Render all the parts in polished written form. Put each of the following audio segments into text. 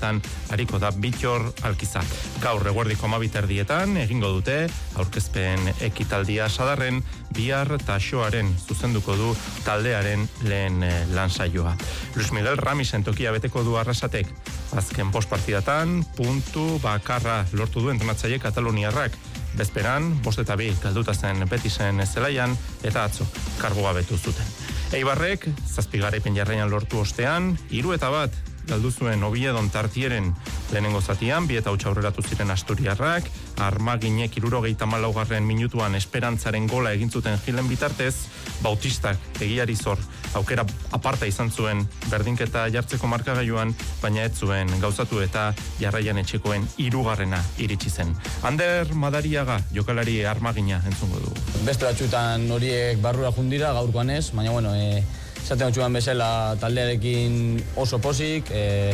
lanetan ariko da Bittor Alkiza. Gaur eguerdiko 12:00 egingo dute aurkezpen ekitaldia Sadarren, bihar Taxoaren zuzenduko du taldearen lehen lansaioa. Luis Miguel Ramisen tokia beteko du Arrasatek. Azken postpartidatan puntu bakarra lortu du entrenatzaile kataluniarrak. Bezperan, 5-2 galduta zen Betisen zelaian eta atzo kargoa betu zuten. Eibarrek, 7 garaipen jarraian lortu ostean, 3-1 galdu zuen Oviedon Tartieren lehenengo zatian, 2-1 aurreratu ziren Asturiarrak, Armaginek 74. minutuan esperantzaren gola egin zuten Gilen bitartez, Bautistak egiari zor aukera aparta izan zuen berdinketa jartzeko markagailuan, baina ez zuen gauzatu eta jarraian etxekoen 3. iritsi zen. Ander Madariaga, jokalari Armagina entzungo du. Beste batzuetan horiek barrura jundira, gaurkoan ez, baina bueno, esaten gutxuan bezala taldearekin oso pozik,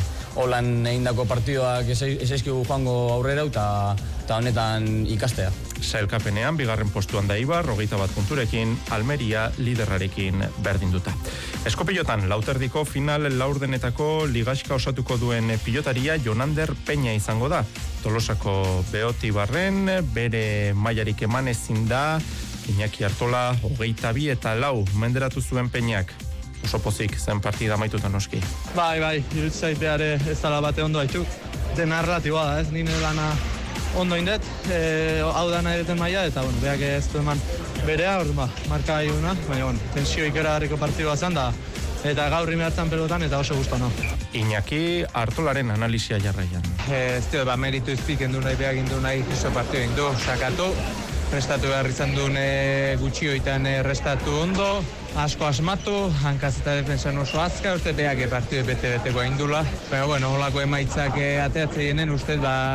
holan egindako partidoak esaizkigu joango aurrera eta honetan ikastea. Sailkapenean, 2. postuan da Eibar, 21 punturekin, Almeria liderrarekin berdinduta. Eskopilotan, lauterdiko final laurdenetako ligaxka osatuko duen pilotaria Jonander Peña izango da. Tolosako Beotibarren, bere mailarik eman ezin da, Iñaki Artola, 22 eta 4 menderatu zuen Peñak. Oso pozik zen partida amaituta noski. Bai, irutzaiteare ez dala bate ondo haitu. Dena relatiboa da, ez? Nire lana ondo indet, hau da nahi duten maila, eta bueno, beak ez du eman berea, marka gaiuna, baina tensio ikeragarriko partidua zen da, eta gaur imeatzen pelotan eta oso guztu no. Iñaki Artolaren analisia jarraian. Ez dio, meritu izpiken du nahi, beak indu nahi, iso partidu indu, sakatu, restatu behar izan duen gutxioitan restatu ondo, asko asmatu, hankaz eta defensan oso azka, uste beak partidu bete-beteko indula. Pero bueno, holako emaitzak ateatzeinen, uste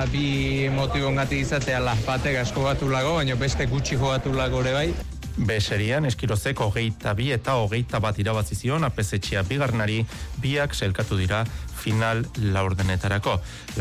bi motibongati izatea batek asko batu lago, baina beste gutxi jogatu lago ere bai. B-serian Eskirozek 22 eta 21 irabazi zion APZ-etxea bigarrenari, biak sailkatu dira final laurdenetarako.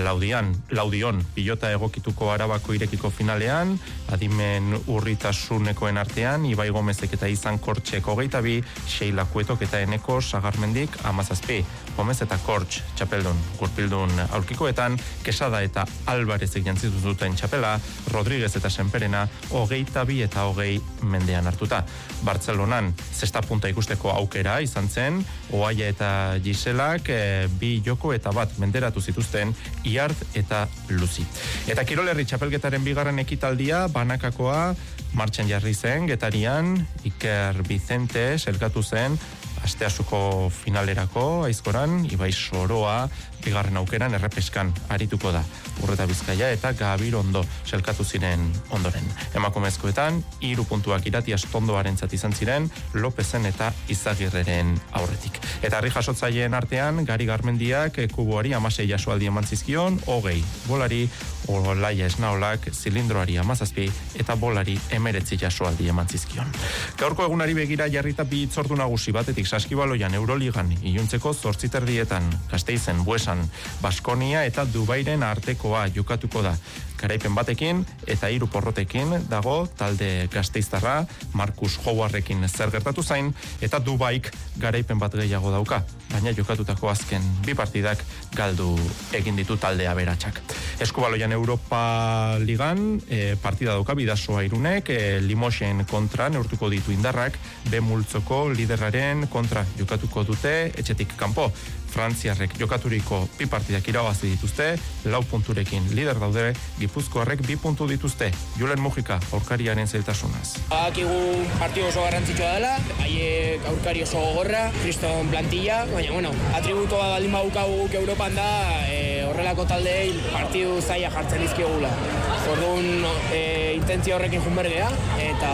Laudion, pilota egokituko Arabako irekiko finalean, adimen urritasunekoen artean, Ibai Gomezek eta Izan Kortxek 22, Sheila Kuetok eta Eneko Sagarmendik 17. Gomez eta Kortx txapeldun gurpildun aurkikoetan, Quesada eta Alvarezek jantzitu zuten txapela, Rodríguez eta Senperena 22 eta 20 mendean hartuta. Bartzelonan, 6 punta ikusteko aukera izan zen, Oaia eta Giselak 2 joko eta 1 menderatu zituzten Iart eta Luzi. Eta Kirolerri txapelgetaren 2. ekitaldia banakakoa martxan jarri zen, Getarian Iker Vicente selkatu zen asteasuko finalerako aizkoran, Ibai Soroa 2. aukeran errepeskan arituko da. Urreta Bizkaia eta Gabirondo selkatu ziren ondoren. Emakumezkoetan, 3 puntuak Iratias Tondoarentzat izan ziren, Lopezen eta Izagirreren aurretik. Eta harri jasotzaileen artean, Gari Garmendiak kuboari 16 jasoaldi eman zizkion, 20 bolari, Olaia Esnaolak zilindroari 17 eta bolari 19 jasoaldi eman zizkion. Gaurko egunari begira jarrita 2 hitzordu nagusi, batetik Saskibaloian Euroligan iluntzeko 8:30 Gasteizen Buesan Baskonia eta Dubairen artekoa jokatuko da. Garaipen batekin eta 3 porrotekin dago talde gasteiztarra, Markus Howardrekin zer gertatu zain, eta Dubaik garaipen bat gehiago dauka, baina jokatutako azken 2 partidak galdu egin ditu talde aberatsak. Eskubaloian Europa Ligan partida dauka Bidasoa Irunek, Limoxen kontra neurtuko ditu indarrak, B multzoko liderraren kontra jokatuko dute etxetik kanpo. Frantziarrek jokaturiko 2 partidak irabazi dituzte, 4 punturekin lider daude, Gipuzkoarrek 2 puntu dituzte. Julen Mujika, aurkariaren zailtasunaz. Akigu partidu oso garrantzitsua dela, haiek aurkari oso gogorra, kriston plantilla, baina atributo bat baldin badukagu guk Europan da, horrelako taldeei partidu zaila jartzen dizkiogula. Orduan, intentzio horrekin junbergea, eta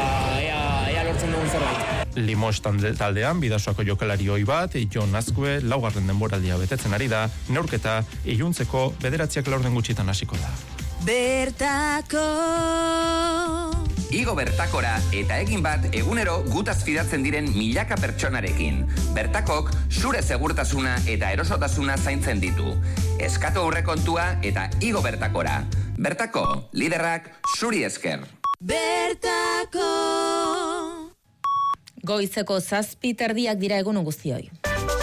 ea lortzen dugun zerbait. Limox taldean, Bidasoako jokalari ohi bat, Jon Azkue, 4. denboraldia betetzen ari da, neurketa iluntzeko 9 laurden gutxitan hasiko da. Bertako Igo Bertakora eta egin bat egunero gutaz fidatzen diren milaka pertsonarekin. Bertakok zure segurtasuna eta erosotasuna zaintzen ditu. Eskatu aurrekontua eta Igo Bertakora. Bertako, liderrak zuri esker. Bertako Goizeko 7:30 dira egun guztioi.